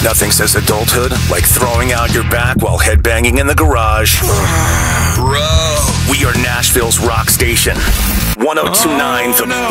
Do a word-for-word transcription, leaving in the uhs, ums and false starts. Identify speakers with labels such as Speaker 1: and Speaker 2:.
Speaker 1: Nothing says adulthood like throwing out your back while headbanging in the garage.
Speaker 2: Bro.
Speaker 1: We are Nashville's rock station. one oh two point nine The